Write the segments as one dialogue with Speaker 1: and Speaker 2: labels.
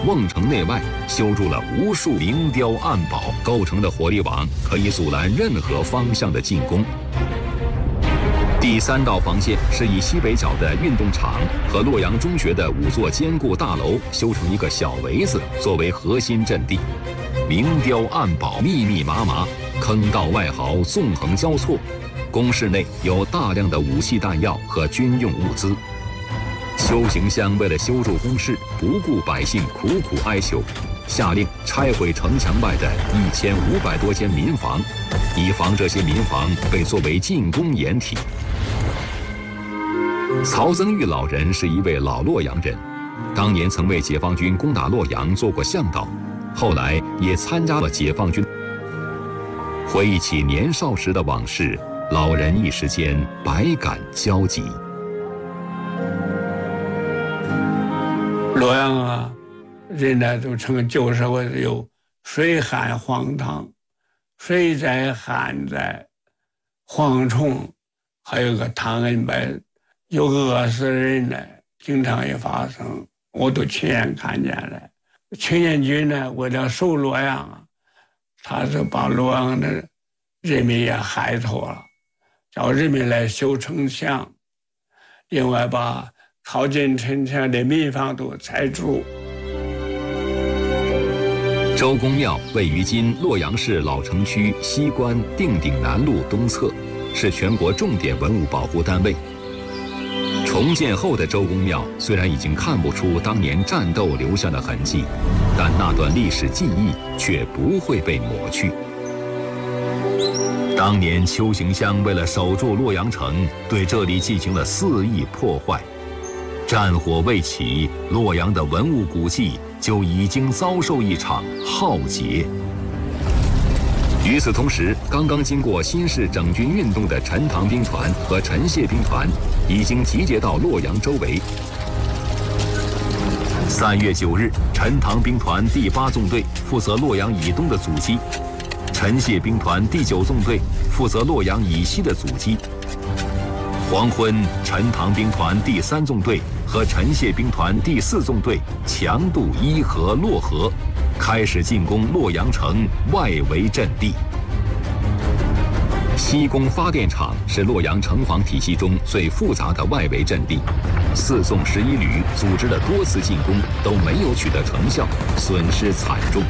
Speaker 1: 瓮城内外修筑了无数明碉暗堡，构成的火力网可以阻拦任何方向的进攻。第3道防线是以西北角的运动场和洛阳中学的5座坚固大楼修成一个小围子作为核心阵地，明碉暗堡密密麻麻，坑道外壕纵横交错，工事内有大量的武器弹药和军用物资。邱行湘为了修筑工事，不顾百姓苦苦哀求，下令拆毁城墙外的1500多间民房，以防这些民房被作为进攻掩体。曹增玉老人是一位老洛阳人，当年曾为解放军攻打洛阳做过向导，后来也参加了解放军。回忆起年少时的往事，老人一时间百感交集。
Speaker 2: 洛阳啊，人呢都称旧社会有水旱荒唐、水灾、旱灾、蝗虫，还有个唐恩白，有个饿死人呢，经常也发生，我都亲眼看见了。青年军呢，为了守洛阳啊，他是把洛阳的人民也害透了，叫人民来修城墙，另外把靠近城墙的民房都拆除。
Speaker 1: 周公庙位于今洛阳市老城区西关定鼎南路东侧，是全国重点文物保护单位。重建后的周公庙虽然已经看不出当年战斗留下的痕迹，但那段历史记忆却不会被抹去。当年邱行湘为了守住洛阳城，对这里进行了肆意破坏。战火未起，洛阳的文物古迹就已经遭受一场浩劫。与此同时，刚刚经过新式整军运动的陈塘兵团和陈谢兵团已经集结到洛阳周围。3月9日，陈塘兵团第8纵队负责洛阳以东的阻击，陈谢兵团第9纵队负责洛阳以西的阻击。黄昏，陈塘兵团第3纵队和陈谢兵团第4纵队强渡伊河、洛河，开始进攻洛阳城外围阵地。西宫发电厂是洛阳城防体系中最复杂的外围阵地，4纵11旅组织了多次进攻，都没有取得成效，损失惨重。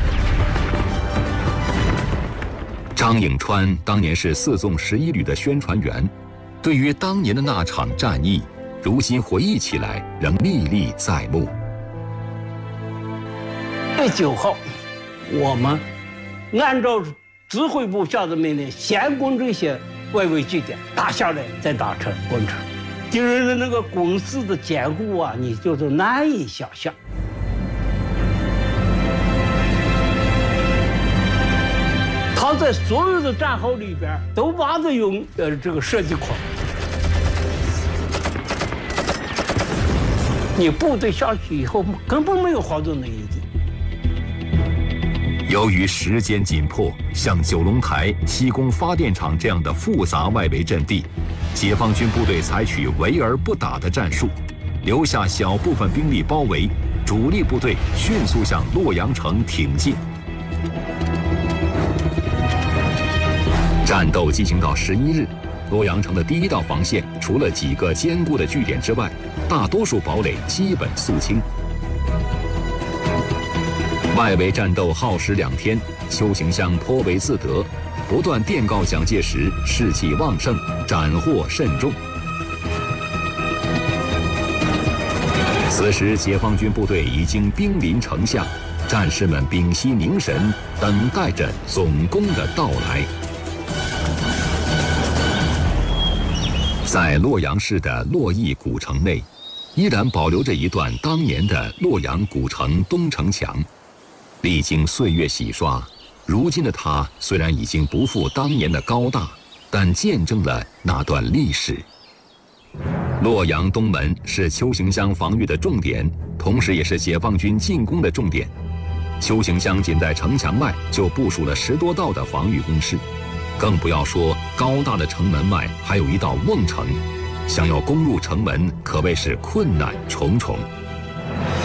Speaker 1: 张颖川当年是4纵11旅的宣传员，对于当年的那场战役，如今回忆起来仍历历在目。
Speaker 3: 6月9号，我们按照指挥部下的命令，先攻这些外围据点，打下来再打城攻城。敌人的那个攻势的坚固啊，你就是难以想象。他在所有的战壕里边都挖着有这个射击孔，你部队下去以后根本没有活动的余地。
Speaker 1: 由于时间紧迫，像九龙台、西宫发电厂这样的复杂外围阵地，解放军部队采取围而不打的战术，留下小部分兵力包围，主力部队迅速向洛阳城挺进。战斗进行到11日，洛阳城的第1道防线除了几个坚固的据点之外，大多数堡垒基本肃清。外围战斗耗时2天，邱行湘颇为自得，不断电告蒋介石士气旺盛，斩获甚重。此时解放军部队已经兵临城下，战士们屏息凝神，等待着总攻的到来。在洛阳市的洛邑古城内，依然保留着一段当年的洛阳古城东城墙。历经岁月洗刷，如今的它虽然已经不复当年的高大，但见证了那段历史。洛阳东门是邱行湘防御的重点，同时也是解放军进攻的重点。邱行湘仅在城墙外就部署了10多道的防御工事，更不要说高大的城门外还有一道瓮城，想要攻入城门可谓是困难重重。